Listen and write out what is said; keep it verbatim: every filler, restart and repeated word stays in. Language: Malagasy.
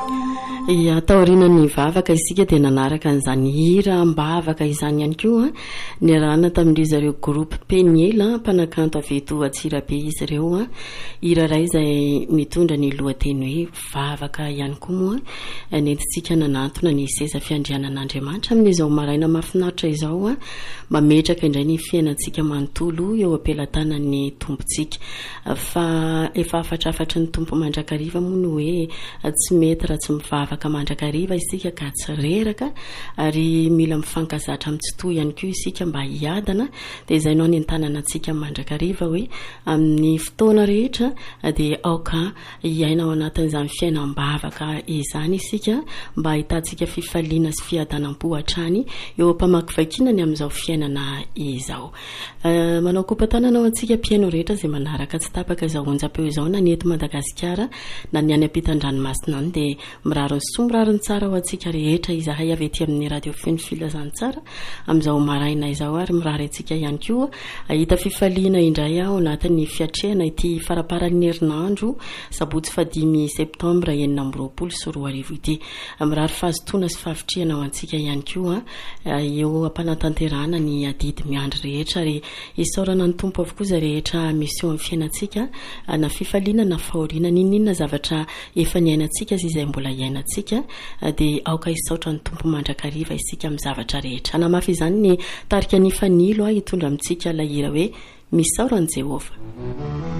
Taorianany vavaka isika dia nanaraka an'izany hira mbavaka izany ihany koa ny arahana tamin'ireo zareo groupe Peniel mpanakanto avy eto Atsirabe izy ireo hira ray izay mitondra ny lohateny hoe vavaka ihany koa moa nentintsika nanantona ny seza fiandrianan'Andriamanitra amin'izao maraina mahafinaritra izao mametraka indray ny fiainantsika manontolo eo ampelantanan'ny tompontsika fa efa afatrafatra ny tompo mandrakariva moa no hoe tsy mety raha tsy mivavaka mandrakariva isika ka tsy reraka ary mila mifankazatra amin'ny tsitoa ihany koa isika mba hiadana dia izay no ny tanana antsika mandrakariva hoe amin'ny fotoana rehetra dia aoka hiaina ao anatin'izany fiainam-bavaka izany isika mba ahitantsika fifaliana sy fiadanam-po hatrany eo ampamakivakinany amin'izao fiainana izao. Manao kompatanana ao antsika mpiaino rehetra izay manaraka tsy tapaka izao onjam-peo izao na ny eto Madagasikara na ny any ampitan-dranomasina any dia mirary ny sombrary ny tsara ho antsika rehetra izahay avy ety amin'ny radio feno filazany tsara amin'izao maraina izao ary mirary antsika ihany koa ahita fifaliana indray ao anatin'ny fiatrehana ity faraparan'ny herinandro sabotsy fadimy septambra enina amby roapolo sy roa arivo ity mirary fahazotoana sy fahavitrihana ao antsika ihany koa eo ampanatanterahana ny adidy miandry rehetra ary isaorana ny tompo avokoa rehetra misy eo amin'ny fiainantsika na fifaliana na fahoriana ninninona zavatra efa niainantsika izay mbola iainantsika dia aoka isaotra ny tompo mandrakariva isika amin'ny zavatra rehetra namafy izany ny tarika ny fanilo hitondra amintsika lahira hoe misaoran'i Jehova.